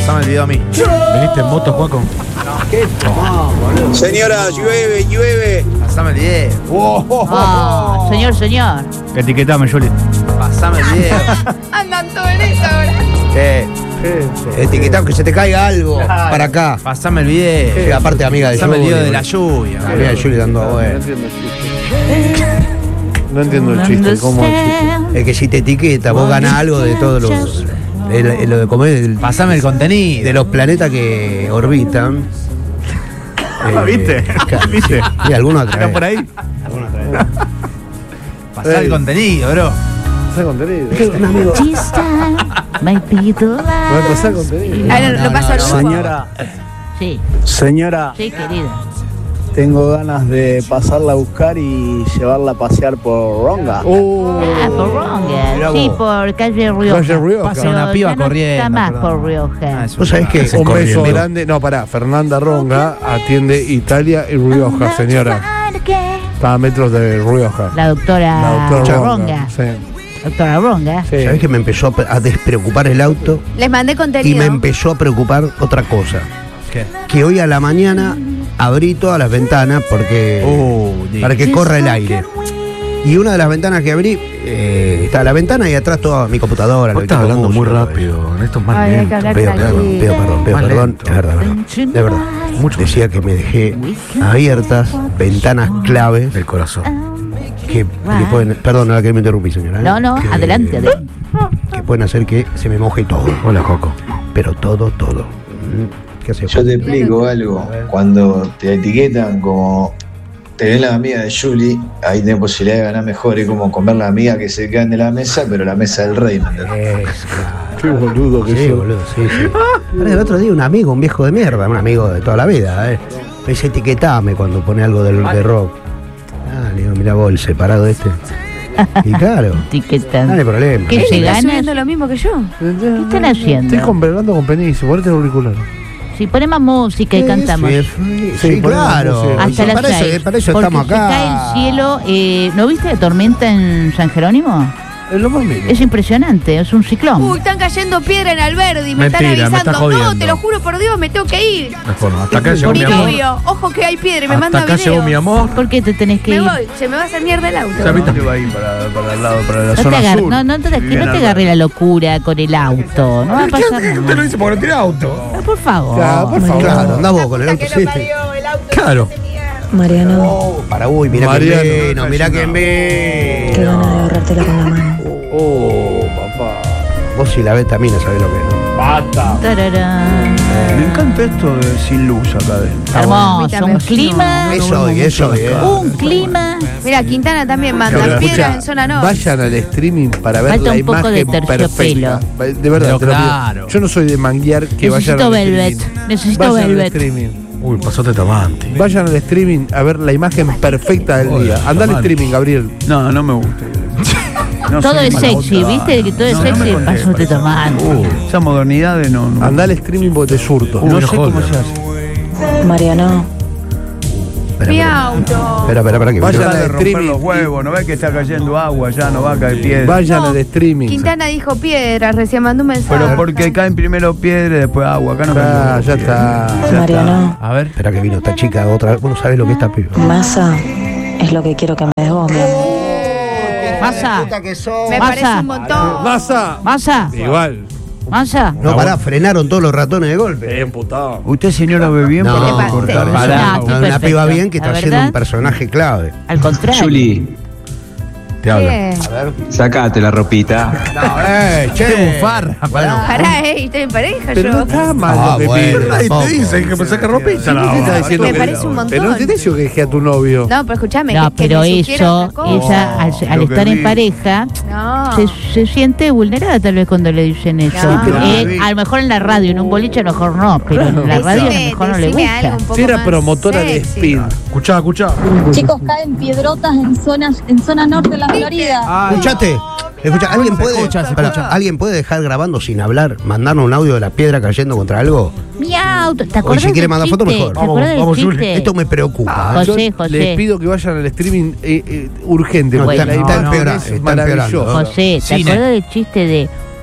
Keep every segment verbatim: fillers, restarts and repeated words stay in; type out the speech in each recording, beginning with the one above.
Pasame el video a mí. ¿Viniste en moto, Juaco? No, qué tomado, boludo. Señora, llueve, llueve. Pasame el video. Oh, oh, Ah, oh. señor, señor. Etiquetame, Juli. Pasame el video. Andan todo en eso ahora. Eh, Etiquetado que se te caiga algo para acá. pasame el video. Sí, aparte, amiga de Pasame el Juli. video de la lluvia. Amiga de Juli dando No vueltas. entiendo el chiste. No entiendo el chiste. ¿Cómo el chiste? Es que si te etiqueta, vos ganás algo de todos los. de, de lo de comer. del- Pasame el contenido. de los planetas que orbitan. Eh, ¿Viste? ca- ¿Viste? Sí, algunos ¿Está atraen. por ahí? Pasá el contenido, bro. Pasá contenido. Un amigo. My people Voy a pasar contenido. Ah, no, lo pasa al grupo. Señora, Sí, señora, sí, querida. tengo ganas de pasarla a buscar y llevarla a pasear por Ronga. Ah, por Ronga. Mirá Sí, vos. por calle Rioja. Calle Rioja. Pasa Pero una piba ya no corriendo. está más perdón. por Rioja. Ah, es Vos sabés que Un beso corriendo. grande. No, pará. Fernanda Ronga atiende Italia y Rioja, señora. Está a metros de Rioja. La doctora, La doctora Ronga. Sí. Doctora Ronga. Sí. ¿Sabés que me empezó a pre- a despreocupar el auto? Les mandé Y contenido. me empezó a preocupar otra cosa. ¿Qué? Que hoy a la mañana abrí todas las ventanas porque Uh, di- para que corra el aire. Y una de las ventanas que abrí, eh, está la ventana y atrás toda mi computadora. Vos el estás equipo hablando muy músico, todo rápido. En esto es más Ay, hay que lento. hablar Pido perdón, tranquilo. pido perdón, pido Más perdón. lento. Es verdad, verdad. De verdad. Mucho Decía que me dejé abiertas ventanas claves del corazón. que, que pueden. Perdón, no la que me interrumpí, señora. ¿eh? No, no, Que- adelante, adelante. Que pueden hacer que se me moje todo. Hola, Joco. Pero todo, todo. Mm, ¿Qué hace? Yo te explico algo. Cuando te etiquetan como tenés la amiga de Julie, ahí tenés posibilidad de ganar mejor. Es como comer la amiga que se quedan de la mesa, pero la mesa del rey, ¿me entendés? Es, claro. Qué boludo que Sí, sos. boludo, sí, sí. Ahora, el otro día un amigo, un viejo de mierda, un amigo de toda la vida, ¿eh? Me dice etiquetame cuando pone algo del, de rock. Ah, le digo, mira vos, el separado este. Y claro, no Etiquetan. hay problema. ¿Qué Él se está gana? subiendo lo mismo que yo. ¿Qué están haciendo? Estoy conversando con Penici, ponete el auricular. Si ponemos música y cantamos. Sí, sí, Sí, claro. ponemos música. Hasta las para, seis. eso, para eso Porque estamos se acá. cae el cielo. Eh, ¿No viste la tormenta en San Jerónimo? Es lo más mínimo. Es impresionante, es un ciclón. Uy, están cayendo piedra en Alberdi. Me Mentira, me están estás avisando. No, jodiendo. te lo juro por Dios, me tengo que ir. No es forma. Hasta acá llegó Mi mi amor. novio, ojo que hay piedra y me manda Hasta acá video. llegó mi amor. ¿Por qué te tenés que Me ir? voy, se me va a hacer mierda el auto. ¿Sabes? ¿Dónde va a ir para, para el lado, para la No te, zona agar- sur? no, no te, que no te agarre la locura con el auto. No va a pasar Te lo nada. dice porque no tiene auto. Ah, Por favor. Claro, por favor. Claro, andá vos con el auto, Que sí. lo parió, el auto Claro. ese mierda. Mariano, Oh, para uy, mirá Mariano. quién vino, mirá quién qué vino. gana de ahorrártela con la mano. Oh, papá. Vos si la ves también no sabés lo que es, ¿no? Basta. Tararán. Me encanta esto de sin luz acá adentro. Hermoso, un clima. Eso hoy, eso hoy, ¿eh? Un clima. Mira, Quintana también manda Ahora, piedra escucha, en zona norte. vayan al streaming para ver Falta la un poco de imagen terciopelo. perfecta. De verdad, Pero te lo pido. claro. Yo no soy de manguear que vayan Necesito al velvet. streaming. Necesito Vayan al velvet. streaming. Uy, pasote Tamanti. Vayan al streaming a ver la imagen perfecta del Joder, día. Anda al Tamanti. streaming, Gabriel. No, no me gusta. No Todo soy es mala sexy, onda. ¿viste? Que todo es No, no me sexy. conté, Paso te parece. tomando. Uh, esa modernidad de no. no. Anda al streaming porque te surto. no Uy, sé no cómo jodas. se hace. Mariano, Espera, Mi espera. auto. Espera, espera, espera que Vayan vino. al de romper streaming. los huevos, no ves que está cayendo agua, ya no va a caer piedra. Vayan No, al streaming. Quintana dijo piedra, recién mandó un mensaje. Pero porque caen primero piedra y después agua. Acá no Ah, cae ya está. Ya Mariano, A ver. Espera que vino esta chica otra vez. Vos no sabés lo que está piba. masa es lo que quiero que me des vos, mi amor. Masa, Me Masa. parece un montón. Masa. masa, Igual. masa. No, pará, frenaron todos los ratones de golpe. Emputado. ¿Usted, señora, ve bien? No, para ¿Qué le cortar pasa? eso? pará, No, no, estoy una perfecto. piba bien que La está siendo verdad, un personaje clave. Al contrario. Juli, Te habla. ¿Qué? sacate la ropita. No, eh, Che, bufarra. Bueno, Pará, eh, estoy en pareja Pero no yo. está mal Ah, lo que bueno. pide. Nadie Tampoco. te dice que me saca ropita. No te está diciendo Me que- parece un montón. Pero no te dice que dejé a tu novio. No, pero escúchame. No, que- que pero ni siquiera eso, otra cosa. ella al, al Lo que estar en vi. pareja, No. se, se siente vulnerada tal vez cuando le dicen eso. Sí, pero Eh, a lo mejor en la radio, en un boliche a lo mejor no, pero en la radio a lo Decime- mejor no le decime gusta. algo un poco Si era más promotora de sexy. spin. Escuchá, escuchá. Chicos, caen piedrotas en zona, en zona norte de la Florida. escuchate. Escucha, ¿alguien puede, escucha, se pará, escucha. ¿alguien puede dejar grabando sin hablar? Mandarnos un audio de la piedra cayendo contra algo. Mi auto, ¿te Hoy acuerdas si quiere del mandar foto, chiste? mejor. ¿Te Vamos, acuerdas del vamos, Juli. chiste? Esto me preocupa. José, Yo José. les pido que vayan al streaming eh, eh, urgente. No, porque está- la está imagen empeorando, es está maravillosa. empeorando. José, ¿te Cine. acuerdas del chiste de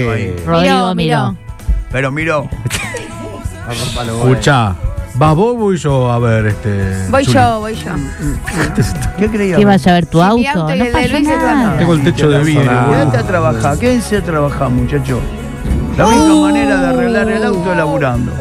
mirando ahí. Rodrigo miró. Pero miró. Escuchá, ¿vas vos o voy yo a ver este? Voy Juli? yo, voy yo. ¿Qué creía? ¿Qué vas a ver tu Sí, auto? mi auto y No el de pasa Luis es nada. Tengo el techo de vidrio. Quédate a trabajar, quédense a trabajar, muchachos. La única manera de arreglar el auto es laburando.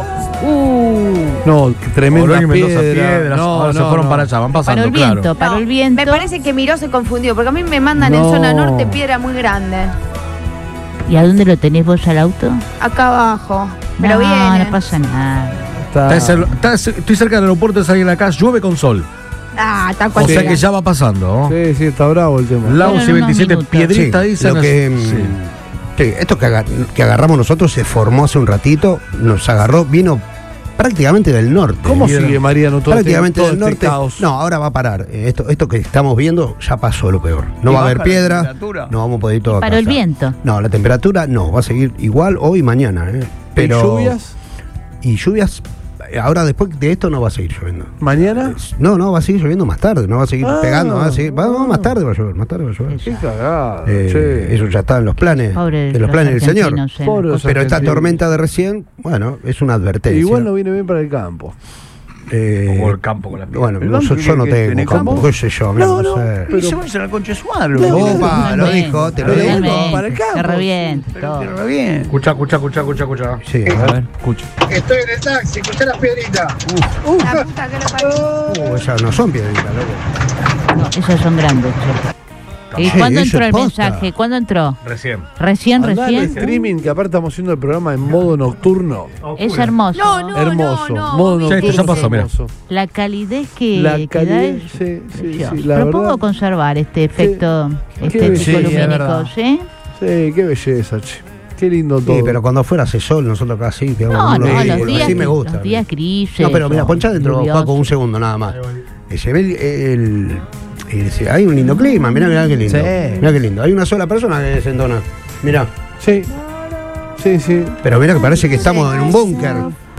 No, tremenda Morón y Mendoza piedra. Piedras, No, ahora se no, fueron no. para allá, van Paró pasando, el viento, claro. paró No, el viento. Me parece que Miró se confundió, porque a mí me mandan en No. zona norte piedra muy grande. ¿Y a dónde lo tenés vos al auto? Acá abajo. Pero no, viene. no pasa nada. Está- Está cer- está cer- estoy cerca del aeropuerto de salir acá, llueve con sol. Ah, está O cualquiera. sea que ya va pasando. ¿no? Sí, sí, está bravo el tema. Laus Bueno, y en unos veintisiete, minutos. piedrita Sí, dicen. lo que, sí. mm, sí, esto que, aga- que agarramos nosotros se formó hace un ratito, nos agarró, vino prácticamente del norte. ¿Cómo Vino- sigue Mariano todo este, prácticamente todo del este norte. caos? No, ahora va a parar. Eh, Esto, esto que estamos viendo ya pasó lo peor. No ¿Y va a haber baja la piedra, temperatura? no vamos a poder ir todo a Paró el casa. viento. No, la temperatura no, va a seguir igual hoy y mañana. eh. Pero, ¿Y lluvias? Y lluvias, eh, ahora después de esto no va a seguir lloviendo. ¿Mañana? No, no, va a seguir lloviendo más tarde, no va a seguir Ah, pegando, va a seguir, va- no, ah. más tarde va a llover, más tarde va a llover. Qué cagada. Eh, che. eso ya está en los planes, Pobre en los los planes del Señor. argentinos, eh. Pobre los Pero esta argentinos. tormenta de recién, bueno, es una advertencia. Igual no viene bien para el campo. Eh, Como el campo con la piedra. bueno, ¿El no, banco yo, yo no que- que tengo tiene campo, campo? qué sé yo, mira, No, no, no, sé. Y se vayan al conche su madre. Opa, lo dijo, te lo digo. Totalmente, para el campo. se reviente Pero todo. que re bien. Escucha, escucha, escucha, escucha, escucha. Sí, A ver, escucho. Estoy en el taxi, escuché las piedritas. La puta que lo parió. uh, esas no son piedritas, loco. No, esas son grandes, che. ¿Y Sí, cuándo eso entró es el posta. mensaje? ¿Cuándo entró? Recién. ¿Recién, Andá al recién? streaming, que aparte estamos haciendo el programa en modo nocturno. Es hermoso. No, no, Hermoso. no, no. modo vos Sí, nocturno. esto ya pasó, mira. hermoso. La calidez que, La que da calidez, es sí, sí, precioso. sí, la Propongo verdad. conservar este efecto Qué estético belleza. Sí, es lumínico, verdad. ¿sí? Sí, qué belleza, che. Qué lindo todo. Sí, pero cuando afuera hace sol, nosotros acá sí, que No, vamos, no, sí, los días, así me gusta. los días grises. No, pero mira, o ponchá dentro, lluviosos. Paco, un segundo nada más. Eh, Se ve el, el- el- se- hay un lindo clima, mirá, mirá qué lindo. Sí. Mirá qué lindo. Hay una sola persona que se entona. Mirá. Sí. Sí, sí. Pero mira que parece que estamos en un búnker.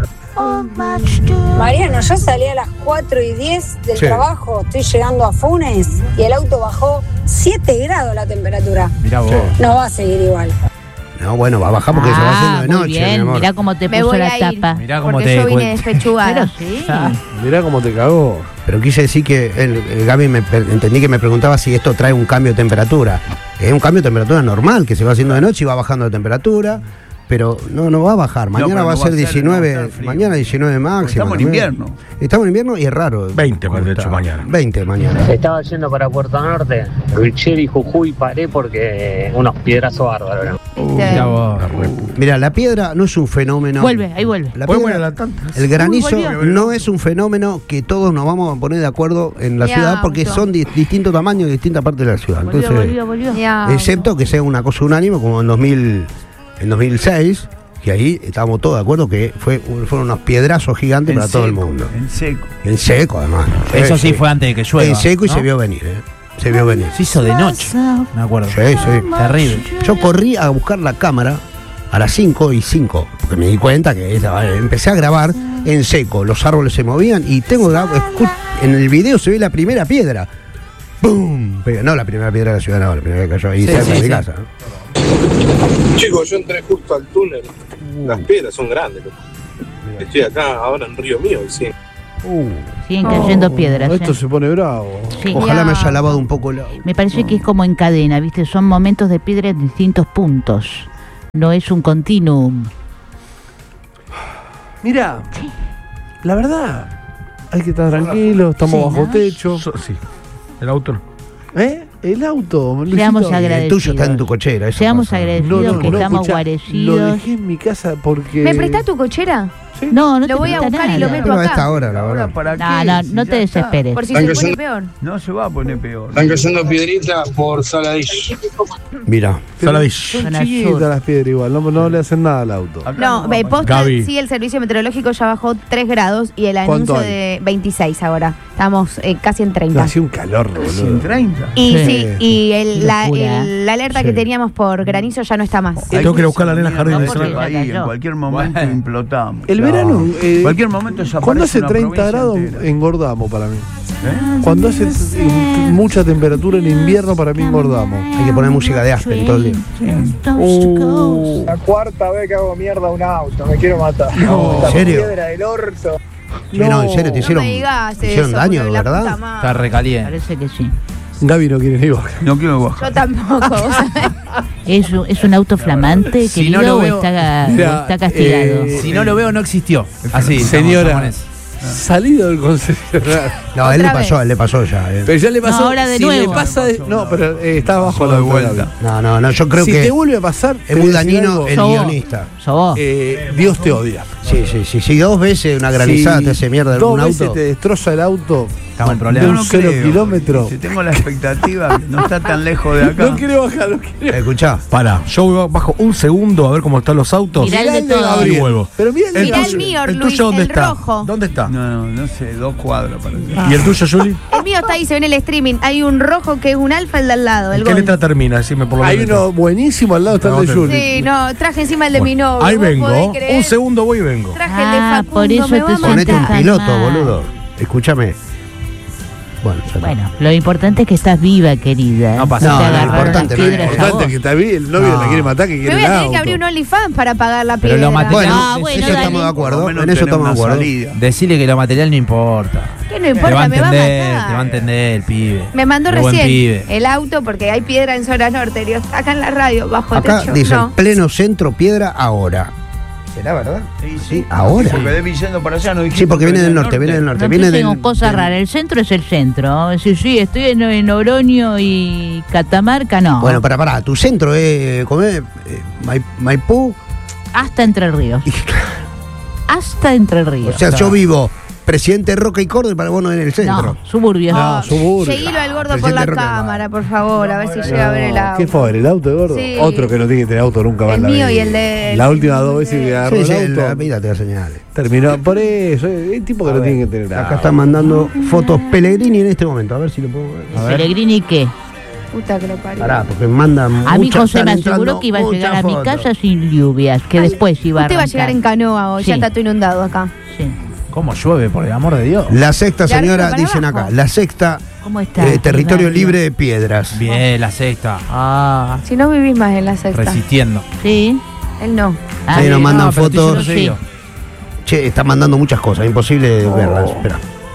Mariano, yo salí a las cuatro y diez del Sí. trabajo, estoy llegando a Funes y el auto bajó siete grados la temperatura. Mirá vos. No va a seguir igual. No, bueno, va a bajar porque se va haciendo de Ah, muy noche, mi bien, amor. mirá cómo te Me puso voy la a ir. tapa. Mirá cómo Porque te yo vine cuen- Pero despechugada. sí. Mirá cómo te cagó. Pero quise decir que el, el Gaby me per- entendí que me preguntaba si esto trae un cambio de temperatura. Es un cambio de temperatura normal, que se va haciendo de noche y va bajando de temperatura. Pero no, no va a bajar. Mañana pero va a no ser va a ser- diecinueve, no va a estar frío. mañana diecinueve máximo. Estamos en también. invierno. Estamos en invierno y es raro. veinte, cómo de hecho, está. mañana. veinte mañana. Estaba yendo para Puerto Norte, Richel y Jujuy, paré porque unos piedrazos bárbaros. eran. Mirá vos. Mira, la piedra no es un fenómeno. Vuelve, ahí vuelve. La ¿Podemos ir piedra- a la tanta? el granizo Uy, volvió. no es un fenómeno que todos nos vamos a poner de acuerdo en la Mi ciudad porque auto. son di- distintos tamaños y distintas partes de la ciudad. Volvió, Entonces, volvió, volvió. Ya. excepto que sea una cosa unánime como en dos mil, en dos mil seis, que ahí estábamos todos de acuerdo que fue, fueron unos piedrazos gigantes En para todo el seco, mundo. En seco. En seco, además. Eso sí fue antes de que llueva. En seco y ¿no? se vio venir, ¿eh? Se vio venir. Se hizo de noche, me acuerdo. Sí, sí. Terrible. Yo corrí a buscar la cámara a las cinco y cinco, porque me di cuenta que estaba- empecé a grabar en seco, los árboles se movían y tengo grabado, escu- en el video se ve la primera piedra. ¡Pum! Pero no la primera piedra de la ciudad, no, la primera que cayó ahí Sí, cerca sí, de mi sí. casa. ¿no? Chicos, yo entré justo al túnel. Las piedras son grandes, loco. Estoy acá ahora en Río Mío, y sí. Siguen cayendo piedras. Esto ¿eh? se pone bravo. Sí. Ojalá me Ya. haya lavado un poco el agua. Me parece que es como en cadena, ¿viste? Son momentos de piedra en distintos puntos. No es un continuum. Mira, la verdad, hay que estar tranquilos, estamos Sí, bajo ¿no? techo. So- sí. El auto no. ¿Eh? El auto, Luisito. Seamos El agradecidos. tuyo está en tu cochera. eso Seamos pasa. agradecidos que estamos escuchá, guarecidos. Lo dejé en mi casa porque. ¿Me prestás tu cochera? No, no Lo te voy a presta buscar y lo nada. meto Pero a acá. esta hora, la Ahora, verdad. ¿para No, qué? no, Si no ya te está. desesperes. Por si Están se pone cayendo- peor. No se va a poner peor. Están cayendo piedritas por Saladillo. Mira, Pero Saladillo. Son Zona chiquitas sur. las piedras igual, no, no le hacen nada al auto. Acá No, va ve, a pasar. posta, Gaby. sí, el servicio meteorológico ya bajó tres grados y el ¿Cuánto anuncio hay? de veintiséis ahora. Estamos eh, casi en treinta. Hacía un calor, boludo. cien treinta. Y Sí. sí, y el, la, Locura. el- la alerta Sí. que teníamos por granizo ya no está más. Tengo que ir a buscar la nena al jardín. No, de porque Israel. ahí, cayó. en cualquier momento implotamos. El No. verano. eh, En cualquier momento ya Cuando aparece hace una treinta provincia grados, entera. engordamos para mí. Cuando hace t- mucha temperatura en invierno, para mí engordamos. Hay que poner música de Aspen todo el día. Uh, La cuarta vez que hago mierda a un auto, me quiero matar. No, ¿en serio? Piedra del orto. Sí, no, en serio, te hicieron, me digas te hicieron eso, daño, porque la ¿verdad? puta madre. Está recaliente. Parece que sí. Gaby no quiere ni bajar. No quiero bajar. Yo tampoco. ¿vos sabés? ¿Es un, es un auto flamante, Si querido, no lo o veo- está, Mira, o está castigado? eh, Si no lo veo, no existió. Así, Señora. estamos- estamos en eso. Salido del concesionario. No, a él le Otra pasó, vez. a él le pasó ya. eh. Pero ya le pasó. No, ahora de si nuevo. le pasa de- no, pero eh, está abajo Pasó la de vuelta. vuelta. No, no, no, yo creo Si que te vuelve a pasar, te es muy voy a decir dañino algo. el Sos vos. guionista. ¿Sos vos? Eh, Dios te odia. Sí, sí, sí. Si dos veces una granizada Si te hace mierda en dos un veces auto. te destroza el auto Estamos en de problemas. un no cero creo. kilómetro. Si tengo la expectativa, que no está tan lejos de acá. No quiere bajar, no quiere. Escuchá. Pará, yo bajo un segundo a ver cómo están los autos. Mirá el Mirá de el de todo. Gabriel. Y vuelvo. Pero mira el de Mirá el Gabriel. mío, ¿El Luis, tuyo dónde el está? rojo. ¿Dónde está? No, no, no sé, dos cuadros para allá. ¿Y el tuyo, Juli? El mío está ahí, se ve en el streaming. Hay un rojo que es un alfa, el de al lado. El ¿Qué Gol. letra termina? Decime por lo Hay menos. uno buenísimo al lado, está el de No, Juli. Sí, no, traje encima el de mi novio. Ahí ¿vos podés vengo. creer? Un segundo voy y vengo. Traje el de Ah, Facundo, por eso me te va a Ponete un matar. piloto, mal. boludo. Escúchame. Bueno, ya está. Bueno, lo importante es que estás viva, querida. No pasa Te nada. agarraron No, lo importante, las no, lo piedras a Importante vos. que está bien, el novio No. la quiere matar, que Me quiere voy el a tener auto. que abrir un OnlyFans para pagar la Pero piedra. lo material- Bueno, Ah, en bueno, eso dale. estamos de acuerdo. Por lo menos En eso tenemos estamos de una acuerdo. salida. Decirle que lo material no importa. ¿Qué no Te va importa? a Me va a entender, matar. te va a entender el pibe. Me mandó El buen recién pibe. el auto porque hay piedra en zona norte. Digo, acá en la radio, bajo Acá techo. dicen No. pleno centro, piedra ahora. ¿Será verdad? Sí, ahora. Porque debí yendo para allá, no dijiste Sí, porque que viene del venía norte, viene del norte. No Viene empiecen del, con cosas del- raras. El centro es el centro. Sí, sí, estoy en, en Oroño y Catamarca, no. Bueno, para, para, tu centro es, ¿cómo es? Eh, Mai- Maipú. Hasta Entre Ríos. Hasta Entre Ríos. O sea, yo vivo Presidente Roca y Córdoba y para vos no en el centro. No, suburbios. No, suburbio. Seguilo al gordo por Presidente la Roca. cámara, por favor, a ver si llega a ver el auto. ¿Qué fue? ¿El auto de gordo? Sí. Otro que no tiene que tener auto nunca va El en la mío vida. y el de- La última dos veces que agarró Sí, sí, el la auto. vida te da señales. Terminó. Por eso, el tipo que no tiene que tener Acá auto. están mandando fotos Pellegrini en este momento. A ver si lo puedo ver. A ver. ¿Pellegrini qué? Puta que lo parió. Pará, porque mandan A mí muchas, José me están aseguró entrando que iba a llegar a mi muchas fotos. casa sin lluvias, que después iba a Usted va a arrancar. llegar en canoa hoy, Sí. ya está todo inundado acá. Sí. ¿Cómo llueve, por el amor de Dios? La sexta, De arriba señora, para dicen abajo. acá. La sexta, ¿Cómo está? eh, territorio Iván? libre de piedras. Bien, la sexta. Ah, Si no vivís más en la sexta. resistiendo. Sí. Él no. Ah, Sí, nos mandan No, pero estoy fotos. diciendo seguido. Che, están mandando muchas cosas, imposible verlas. Espera.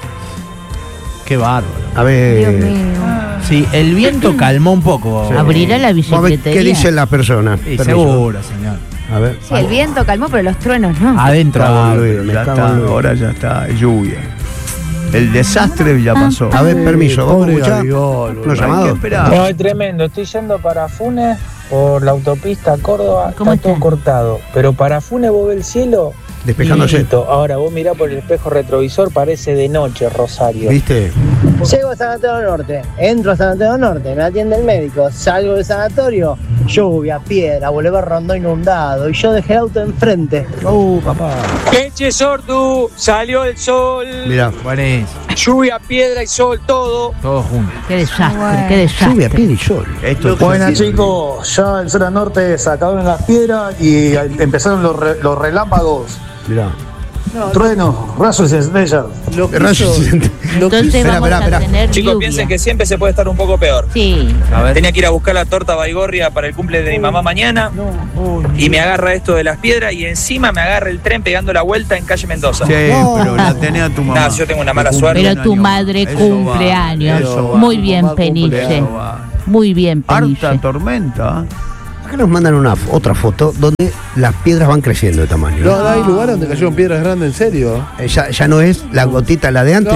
Qué bárbaro. A ver. Dios mío. Sí, el viento calmó un poco. Abrirá la Vamos a ver bicicletería. qué dicen las personas. Sí, Permiso. seguro, señor. A ver. Sí, el viento calmó, pero los truenos no. Adentro. Cago en ah, Luis, me Ya cago está, en Luis. ahora ya está, lluvia. El desastre ya pasó. A ver, permiso, vamos a Pobre escuchar. Gabigol, ¿Unos Hay que llamados? esperar. No, es tremendo. Estoy yendo para Funes por la autopista a Córdoba. ¿Cómo Está todo está? cortado. Pero para Funes vos ves el cielo. Despejándose. lindo. Ahora vos mirá por el espejo retrovisor, parece de noche, Rosario. ¿Viste? Llego a San Antonio Norte, entro a San Antonio Norte, me atiende el médico, salgo del sanatorio, lluvia, piedra, Boulevard Rondó inundado y yo dejé el auto enfrente. Uh, papá. Queche Sordu, salió el sol. Mirá. Buenísimo. Lluvia, piedra y sol, todo. Todos juntos. Qué desastre, Bueno. qué desastre. Lluvia, piedra y sol. Esto es Buenas así. chicos, ya en zona norte sacaron las piedras y empezaron los, re- los relámpagos, Mirá. truenos, rayos y estrellas. Lo que Rayos hizo- y centellas. lo que Entonces Espera, vamos espera, a espera. tener Chicos, lluvia. piensen que siempre se puede estar un poco peor. Sí. A ver. Tenía que ir a buscar la torta Baigorria para el cumple de mi mamá mañana y me agarra esto de las piedras y encima me agarra el tren pegando la vuelta en calle Mendoza. Sí, pero la tenés a tu mamá. Nada, yo tengo una mala suerte. Pero tu madre Eso cumple va, años. eso va. Muy Tu bien, mamá cumple Peniche. años, va. Muy bien, Peniche. Harta tormenta. Acá nos mandan una otra foto donde las piedras van creciendo de tamaño. No, no hay lugar donde cayeron piedras grandes, en serio. Eh, Ya, ya no es la gotita la de antes.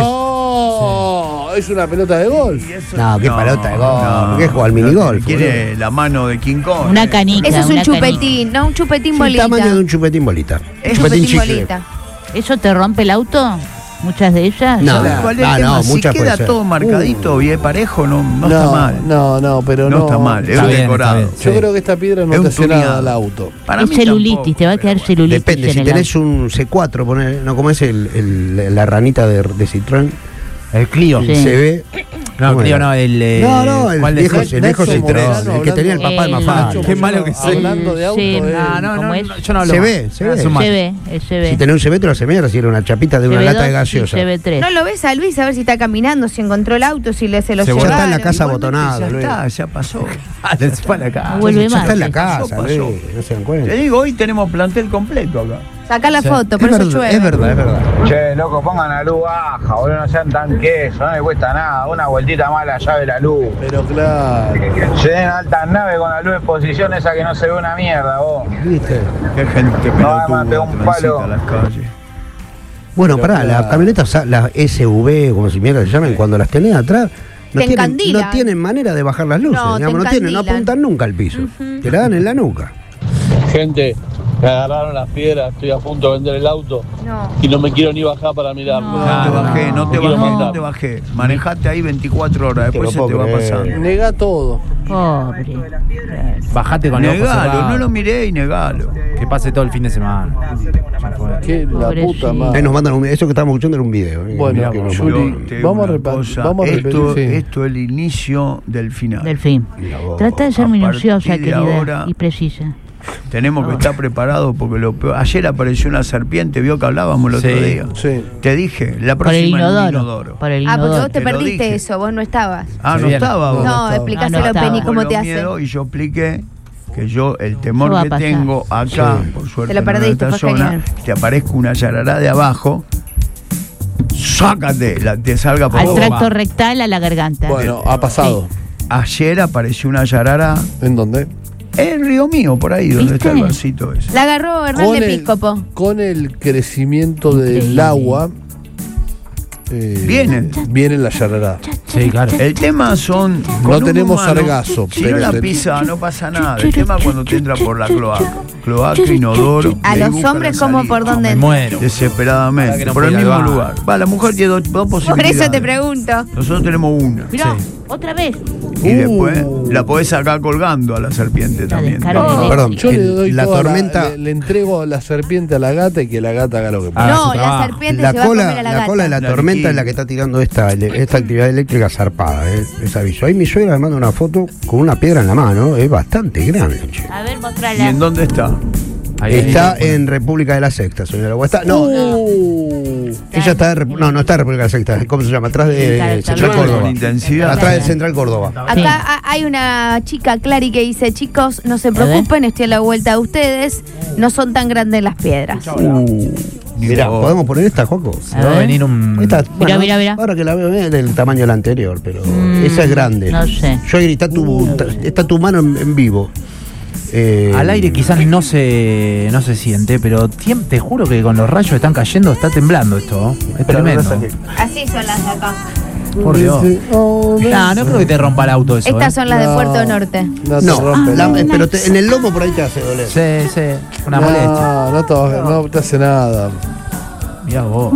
No, es una pelota de golf. No, qué No, pelota de golf. no. ¿Qué juega al minigolf? Quiere la mano de King Kong. Una canica. Eso es un una canica. chupetín, no un chupetín El bolita. tamaño de un chupetín bolita. Es chupetín chupetín chicle. bolita. ¿Eso te rompe el auto? Muchas de ellas. No, ¿Sabes cuál es no, el tema? no, si muchas queda puede ser. todo marcadito, bien parejo, no, no, No, está mal. no, no, pero no, no. está mal, es Está un bien, decorado. está bien. Yo Sí. creo que esta piedra no Es te un hace nada tuneado. al auto. Para Es mí celulitis, tampoco, te va a pero quedar bueno. celulitis Depende, en si el tenés auto. un C cuatro, poner, no como es el, el- la ranita de, de Citroën, El Clio. Sí. se ve No, Clio no, el. Eh, no, no, el ¿cuál viejo, es? el viejo Citroën, el que tenía el papá de Mafalda. Qué malo que soy. Hablando de auto, Sí, eh. Ah, no, no, ¿cómo no, es? yo no hablo. Se más. ve, se ve. Ah, es un mal. Se ve, el se ve. Si tenés un C B te lo hace mierda, si era una chapita de una lata de gaseosa. Se ve tres. No lo ves a Luis a ver si está caminando, si encontró el auto, si le se lo Se llevaron. está en la casa Igualmente botonada, Ya Luis. está, ya pasó. Ah, se fue a la casa. No vuelve Ya más. está en la sí. casa, pasó. Luis, no se dan cuenta. Te digo, hoy tenemos plantel completo acá. Sacá la Sí. foto, Es por eso verdad, llueve. es verdad, es verdad. Che, loco, pongan la luz baja, boludo, no sean tan quesos, no le cuesta nada. Una vueltita más la llave de la luz. Pero claro. Se den altas naves con la luz en posición esa que no se ve una mierda, vos. ¿Viste? Qué gente No, pelotuda además pegó un transita palo. las calles. Bueno, Pero pará, claro. las camionetas, las S U V, como si mierda se llaman, cuando las tenés atrás, no Te tienen, encandilan. no tienen manera de bajar las luces, No, te digamos, no, tienen, no encandilan. apuntan nunca al piso. Ujú. Te la dan en la nuca. Gente, me agarraron las piedras, estoy a punto de vender el auto No. y no me quiero ni bajar para mirarlo. No, te bajé, no te quiero bajé, matar. no te bajé. Manejate ahí veinticuatro horas, después lo se puedo te va creer. pasando. Nega todo. Pobre. Bajate con los ojos Negalo, cerrados. no lo miré y negalo. Que pase todo el fin de semana. Ya fue. Que la Pobrecito. puta Ahí madre. nos mandan un, eso que estamos escuchando era un video. eh. Bueno, Mirá que nos Juli, mandan. Te digo vamos a una repa- cosa, vamos a repetir, esto, sí. esto es el inicio del final. Del fin. Mira vos. Trata de ser A minuciosa, partir de querida, ahora- y precisa. Tenemos que estar preparados porque lo peor- ayer apareció una serpiente, vio que hablábamos el Sí. otro día. Sí. Te dije, la Por el próxima en un inodoro. inodoro. Por el Ah, porque inodoro. vos te Te lo perdiste dije. eso, vos no estabas. Ah, Sí, no bien. estaba vos. No, estaba. explicáselo, Ah, no estaba. Penny, cómo Lo te hace. miedo y yo expliqué que yo el temor Eso va a que pasar. tengo acá, Sí. por suerte Te lo no en perdiste, esta fue zona, genial. te aparezca una yarará de abajo, sácate, la, te salga por Al vos. tracto rectal a la garganta. Bueno, ha pasado. Ayer apareció una yarará ¿En dónde? en Río Mío, por ahí, donde ¿Viste? está el barcito ese. La agarró Hernán Con de el- Piscopo. Con el crecimiento del Increíble. agua. eh, Viene. Viene la yarará. Sí, claro. El tema son. No con un tenemos humano, sargazo, Si pero no la te- pisa, no pasa nada. El tema es cuando te entra por la cloaca. Cloaca, inodoro. A y ahí los busca hombres, la ¿cómo salida. por dónde? Me muero. Desesperadamente. Para que no por el pueda ir mismo al baño. lugar. Va, la mujer tiene dos, dos Por posibilidades. eso te pregunto. Nosotros tenemos una. Mirá, Sí. otra vez. Y después la podés sacar colgando a la serpiente también. descarga No, eléctrica. perdón, Yo le el- doy la toda tormenta. le, le entrego la serpiente a la gata y que la gata haga lo que pueda. Ah, no, su la trabajo. serpiente La se va a comer cola, a la la gata. cola de la La tormenta liquida. es la que está tirando esta, esta actividad eléctrica zarpada, eh, es aviso. Ahí mi suegra me manda una foto con una piedra en la mano, es bastante grande, che. A ver, ¿Y mostrala. en dónde está? Ahí, Está ahí. en República de la Sexta, señora. O está, no, Uh, ella está en Repu- no, no está en República de la Sexta, ¿cómo se llama? Atrás Sí, de claro, Central está Córdoba. Con intensidad. Atrás de Central Córdoba. Acá ha- hay una chica, Clary, que dice, chicos, no se preocupen, estoy a la vuelta de ustedes, no son tan grandes las piedras. Mirá, vos. ¿podemos poner esta, Joco? Se va a venir un. Esta, Mirá, mirá, mirá. Ahora que la veo es del tamaño de la anterior, pero Mm, esa es grande. no sé. Yo está tu, está tu mano en, en vivo. Eh, Al aire quizás no se no se siente, pero tiem- te juro que con los rayos que están cayendo está temblando esto. ¿eh? Es tremendo. Así son las de acá. Por Dios. oh, No, no creo que te rompa el auto eso. Estas ¿eh? son las de No. Puerto Norte. No, te No, rompe, la- no. eh, pero te- en el lomo por ahí te hace doler. Sí, sí. Una molestia. No, no te, no te hace nada. Mirá vos.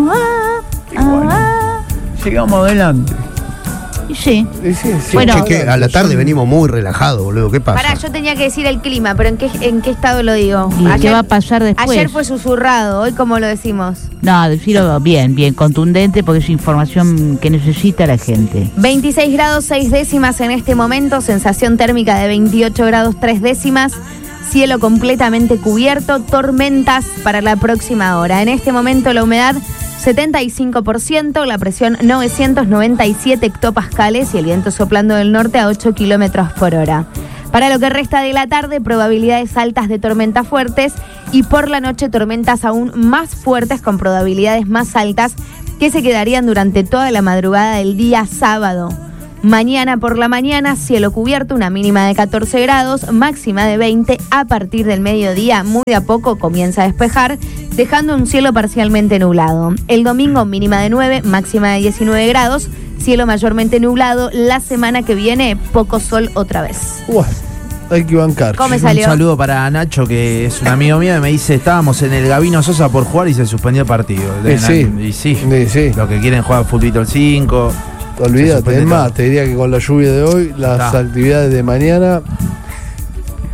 Sigamos adelante. Y sí. Y sí, sí. Bueno. Che, que a la tarde venimos muy relajados, boludo. ¿Qué pasa? Pará, yo tenía que decir el clima, pero ¿en qué, en qué estado lo digo? ¿Y qué va a pasar después? Ayer fue susurrado, hoy cómo lo decimos. No, decirlo bien, bien contundente, porque es información que necesita la gente. veintiséis grados seis décimas en este momento, sensación térmica de veintiocho grados tres décimas, cielo completamente cubierto, tormentas para la próxima hora. En este momento la humedad setenta y cinco por ciento, la presión novecientos noventa y siete hectopascales y el viento soplando del norte a ocho kilómetros por hora. Para lo que resta de la tarde, probabilidades altas de tormentas fuertes y por la noche tormentas aún más fuertes con probabilidades más altas que se quedarían durante toda la madrugada del día sábado. Mañana por la mañana, cielo cubierto, una mínima de catorce grados, máxima de veinte. A partir del mediodía, muy de a poco comienza a despejar, dejando un cielo parcialmente nublado. El domingo, mínima de nueve, máxima de diecinueve grados, cielo mayormente nublado. La semana que viene, poco sol otra vez. Uah, hay que bancar. ¿Cómo me Un salió? saludo para Nacho, que es un amigo mío, y me dice, estábamos en el Gabino Sosa por jugar y se suspendió el partido. Eh, sí. Y sí, Sí, sí. los que quieren jugar Futbol cinco. se Olvídate, suspende es más, todo. te diría que con la lluvia de hoy, las Está. actividades de mañana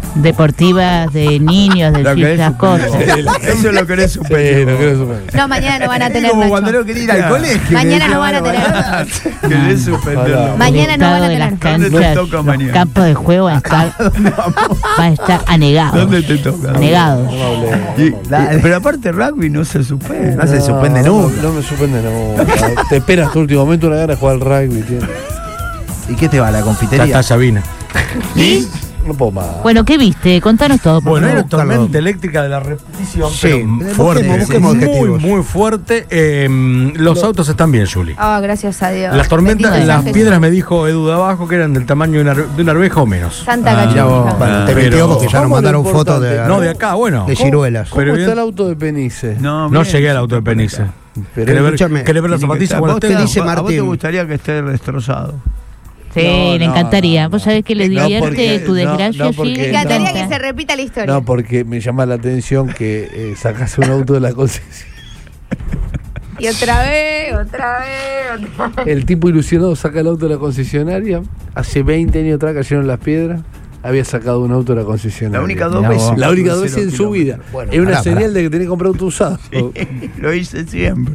Deportivas de niños, de Lo querés esas cosas. suspender. Eso lo querés suspender. lo querés suspender. No, mañana no van a tener Como Nacho. cuando no quería ir al Claro. colegio. Mañana que no van a decía, tener. bueno, Querés suspenderlo. Mañana no van a El estado de las tener. canchas, ¿Dónde te toca los mañana? campos de juego van a estar, van a estar anegados. ¿Dónde te toca? Anegados. Y- la- pero aparte rugby no se suspende. No, se suspende no, nunca. No me suspende nunca. Te esperas hasta el último momento una gana de jugar al rugby, tío. ¿Y qué te va, la Ya confitería? está Sabina. ¿Y? No puedo más. Bueno, ¿qué viste? Contanos todo. por Bueno, hay favor. una tormenta eléctrica de la repetición, Sí, pero busquemos- fuerte, busquemos muy, objetivos. muy fuerte. Eh, los autos están bien, Juli. Ah, gracias a Dios. Las tormentas, Bendito las sea piedras Jesús. me dijo Edu de abajo que eran del tamaño de una, arve- de una arveja o menos. Santa Mirá cachucha. vos. Bueno, te Pero- metió porque ya nos ¿Cómo mandaron lo fotos de, No, de acá, bueno. de ciruelas. ¿Cómo Pero está bien- el auto de Penice? No, No bien, llegué al auto de Penice. Pero ¿Querés ver, escúchame, querés ver las tiene que zapatillas estar- cuando vos las te tengas? dice ¿A vos te Martín. gustaría que esté destrozado? Sí, No, le no, encantaría. no, Vos sabés que le no, divierte porque- tu no, desgracia, no, sí. porque- Me encantaría encanta. que se repita la historia. No, porque me llama la atención que eh, sacase un auto de la concesión. Y otra vez, otra vez, otra vez. El tipo ilusionado saca el auto de la concesionaria. Hace veinte años atrás cayeron las piedras. Había sacado un auto de la concesionaria. La única dos Mirá veces. vos. La única dos Cero veces en su vida. kilómetros. Bueno, es una pará, señal pará. de que tenés que comprar auto usado. Lo hice siempre.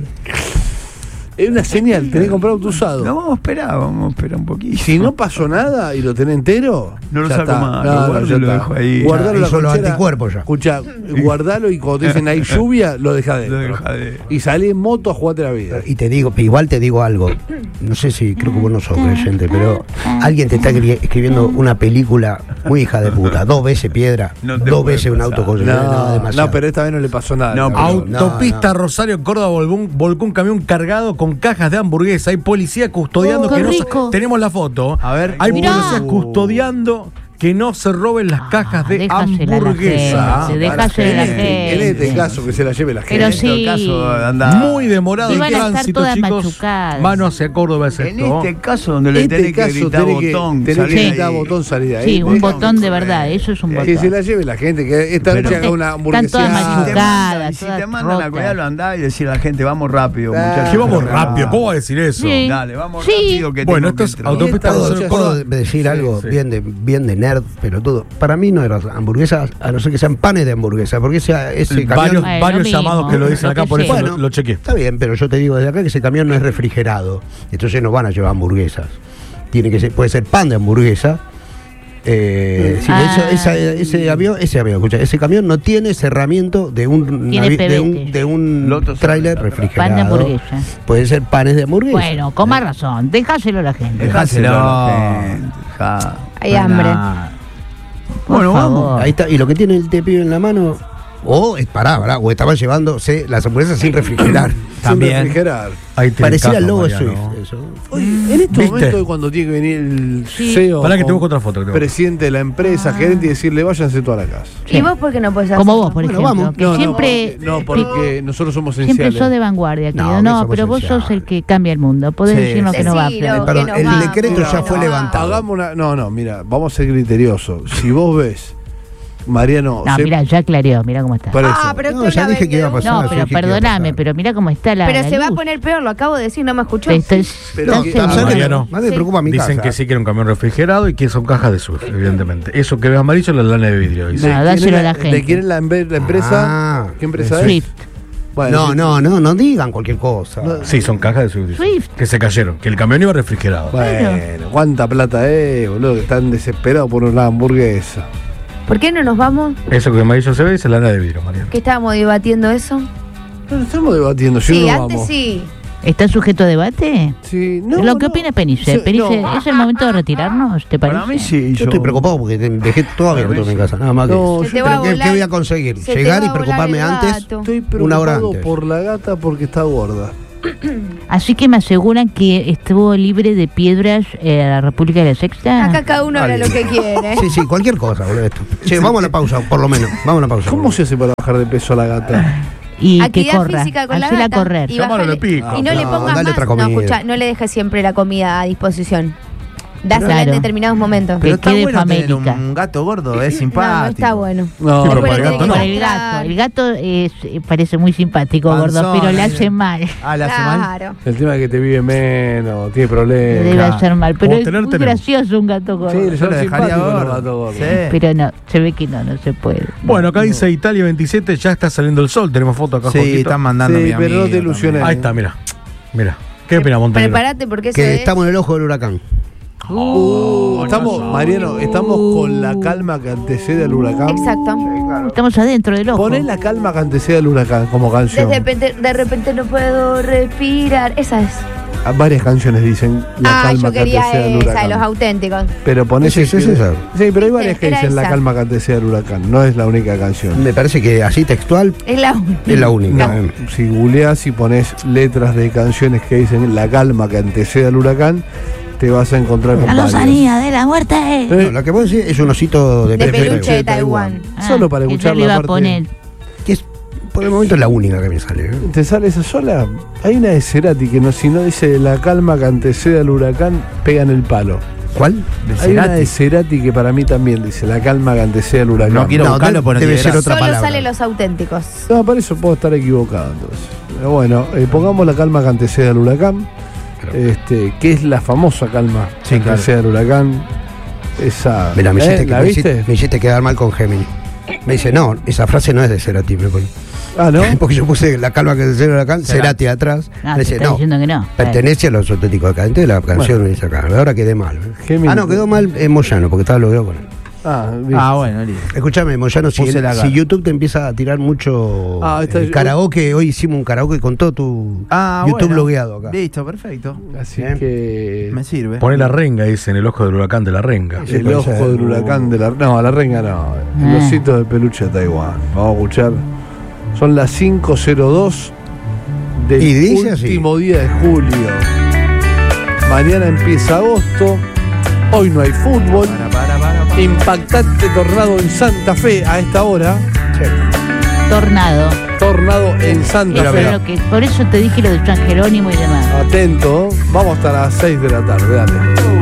Es una señal, tenés que comprar auto usado. No, vamos a esperar, vamos a esperar un poquito. Si no pasó nada y lo tenés entero, No lo ya saco está. más, lo guardo y ya lo está. dejo ahí. Guardalo Ya en la hizo los cochera. anticuerpos ya. Escuchá, guardalo y cuando te dicen hay lluvia, lo dejás dentro. Lo dejás de- Y salí en moto a jugarte la vida. Y te digo, igual te digo algo. No sé si, creo que vos no sos creyente, pero alguien te está escri- escribiendo una película muy hija de puta. Dos veces piedra, No te dos puede veces un pasar. auto con No, demasiado. no, pero esta vez no le pasó nada. No, la pero- verdad. Autopista no. Rosario Córdoba volcó un, volcó un camión cargado con cajas de hamburguesa. Hay policía custodiando Oh, qué que no se- rico. tenemos la foto. A ver, Hay Mirá. policías custodiando que no se roben las cajas de Dejásela a la hamburguesa. gente, dejásela a la En este gente. caso, que se la lleve la gente. Pero En este sí. caso, anda. Muy demorado el Iban a estar tránsito, todas chicos. machucadas. Mano hacia Córdoba es En esto. este caso, donde le En tenés este que caso gritar tenés que, botón, tenés salir que ahí. gritar botón, salir de ahí. Sí, un Deja- botón de verdad, eso es un Que botón. se la lleve la gente, que esta Pero- noche haga una Están hamburguesa. todas Si te mandan, machucadas, si todas te mandan a rotas. cuidarlo, andá y decir a la gente, vamos rápido, Ah, muchachos. Que vamos Ah, rápido, ¿cómo va a decir eso? Sí. Dale, vamos Sí. rápido que Bueno, tengo esto es que entrar. autopista ¿Puedo, Rosario puedo Córdoba. decir algo sí. bien de bien de nerd, pero todo? Para mí no eran hamburguesas, a no ser que sean panes de hamburguesa, porque ese, ese camión... Varios, Bueno, varios lo mismo, llamados que lo dicen lo acá, que por eso sea. lo, lo chequeé. Está bien, pero yo te digo desde acá que ese camión no es refrigerado. Entonces no van a llevar hamburguesas. Tiene que ser, puede ser pan de hamburguesa. Eh, sí, Ah. eso- esa- ese avión, ese avión, escucha, ese camión no tiene cerramiento de un Tiene navi- de un, pebetes. de un Loto tráiler sabe, refrigerado. Pan de hamburguesa. Puede ser panes de hamburguesa. Bueno, con más razón, dejáselo a la gente. Dejáselo a la gente, dejá. Hay hambre. Por Bueno, favor. vamos. Ahí está, y lo que tiene el pibe en la mano, o es pará, pará, o estaban llevándose las hamburguesas sin refrigerar. Sin refrigerar. Ahí tiene Parecía caja, el logo de Mariano. Swift. Eso. Oye, en estos ¿Viste? momentos es cuando tiene que venir el Sí. C E O, Pará que te o busco otra foto. que te busco. presidente de la empresa, gerente, y decirle váyanse toda la casa. ¿Y vos por qué no puedes hacer Como eso? vos, por Bueno, ejemplo, vamos. que No, no, siempre, porque- no, porque nosotros somos siempre esenciales. sos de vanguardia, No, querido. que No, somos pero vos sos el esenciales. que cambia el mundo. Podés Sí. decirnos que no va. Decilo. Flor. No, Perdón, que no el va, decreto que ya no fue va. levantado. Hagamos una. No, no, mira, vamos a ser criteriosos. Si vos ves, Mariano. No, se- mira, ya clareó, mira cómo está. por eso. Ah, pero No, esto ya la dije que iba a vende pasar. No, sí, pero ¿qué iba a perdoname, pasar? pero mira cómo está la. Pero la se va a luz. poner peor, lo acabo de decir, no me escuchó. Esto es- Pero ¿estás que- seguro? ¿sabes qué? Mariano. Más me preocupa mi Dicen casa. que sí quiere un camión refrigerado y que son cajas de Swift, evidentemente. Eso que ves amarillo es la lana de vidrio. dice. ¿De No, quién dáselo es a la ¿De gente. quién es la, embe- la empresa? Ah, ¿Qué empresa es? Swift. Bueno, No, no, no, no digan cualquier cosa. Sí, son cajas de Swift. dice. Swift. Que se cayeron, que el camión iba refrigerado. Bueno, cuánta plata es, boludo, que están desesperados por una hamburguesa. ¿Por qué no nos vamos? Eso que amarillo se ve es la lana de vidrio, Mariano. ¿Que estábamos debatiendo eso? No estamos debatiendo, si Sí, no antes vamos. sí. ¿Está sujeto a debate? Sí, no, ¿Lo que no. opina Penice? Sí, Penice, no. ¿es el momento de retirarnos? ¿Te parece? Para mí sí. Yo estoy preocupado porque te- dejé todo abierto en mi casa, nada más que No, eso. Se te va a Pero ¿qué, volar- qué voy a conseguir? se te Llegar va y a volar preocuparme el antes, gato. Estoy una hora preocupado antes. por la gata porque está gorda. Así que me aseguran que estuvo libre de piedras eh, a la República de la Sexta. Acá cada uno habla lo que quiere. Sí, sí, cualquier cosa, boludo. Esto. Che, vamos a la pausa, por lo menos. Vamos a la pausa. ¿Cómo se hace para bajar de peso a la gata? Y que Actividad corra. física con la Hacela gata. correr. Y, Llamalo bajale- de pico. y no, le No, pongas dale más. otra No, comida. escucha, no le dejes siempre la comida a disposición. dásela Claro. en determinados momentos. Pero está quede bueno tener famélica. un gato gordo, es No, simpático. no está bueno. No, Después pero le para el tiene gato que no. Por el mostrar. gato. El gato es, eh, parece muy simpático, gordo, Panzón, pero le eh. hace mal. Ah, le hace mal. Claro. El tema es que te vive menos, tiene Le problemas. debe hacer mal. Pero Como es tener, muy tenemos. gracioso un gato gordo. Sí, Yo son lo dejaría simpáticos los gordo. gatos gordos. Sí. Pero no, se ve que no, no se puede. Bueno, acá dice Italia veintisiete, ya está saliendo el sol. Tenemos foto acá. Sí, Joaquito. están mandando Sí, mi pero no amigo te ilusiones. Ahí está, mira. Mira. ¿Qué opina Montenegro? Prepárate porque eso Que es. estamos en el ojo del huracán. Uh, estamos, Mariano, estamos con la calma que antecede al huracán. Exacto. Estamos adentro del ojo. Poné la calma que antecede al huracán como canción. De repente, de repente no puedo respirar. Esa es. Ah, varias canciones dicen la Ah, calma yo que quería antecede al esa, de huracán. los auténticos. Pero ponés ¿Es esa, es esa? Sí, pero hay varias que Era dicen la esa. calma que antecede al huracán. No es la única canción. Me parece que así textual Es la única. es la única. No, si googleás y pones letras de canciones que dicen la calma que antecede al huracán, te vas a encontrar con La varias. lozanía de la muerte. Eh, No, la que vos decís es un osito de, De peluche peluche de Taiwán. Ah, Solo para que yo escuchar le la iba a parte- poner. Que es, por el momento es la única que me sale. ¿eh? ¿Te sale esa sola? Hay una de Cerati que no, si no dice la calma que antecede al huracán, pega en el palo. ¿Cuál? Hay una de Cerati que para mí también dice la calma que antecede al huracán. No quiero No, buscarlo de- porque debe tiene ser gracia. otra Solo palabra. salen los auténticos. No, para eso puedo estar equivocado entonces. Pero bueno, eh, pongamos la calma que antecede al huracán. Este, que es la famosa calma Sí, que claro. antecede al huracán. Esa. Mira, me, ¿eh? hiciste, ¿La me, viste? hiciste, me hiciste quedar mal con Gemini. Me dice, no, esa frase no es de Cerati. Me pone. Ah, ¿no? Porque yo puse la calma que antecede al huracán, Cerati. Cerati atrás. Ah, me te dice, está no, diciendo que no. pertenece a los auténticos decadentes de la canción. Me dice acá. Ahora quedé mal. ¿eh? Gemini. Ah, no, quedó mal en Moyano, porque estaba logueado con él. Ah, bien. Ah, bueno, listo. Escuchame, Moyano, si, Puse la si cara. YouTube te empieza a tirar mucho Ah, está- eh, karaoke, hoy hicimos un karaoke con todo tu Ah, YouTube bueno. logueado acá. Listo, perfecto. Así Bien. que. Me sirve. Poné la renga, dice en el ojo del huracán de la renga. Sí, El puede ojo ser. del huracán de la. No, la renga no. El Ah. osito de peluche de Taiwán. Vamos a escuchar. Son las cinco cero dos del Y dice así. último día de julio. Mañana empieza agosto. Hoy no hay fútbol. Para, para, para, para. Impactante tornado en Santa Fe a esta hora. Tornado. Tornado en Santa Eso Fe. es lo que, por eso te dije lo de San Jerónimo y demás. Atento. Vamos hasta las seis de la tarde. Dale.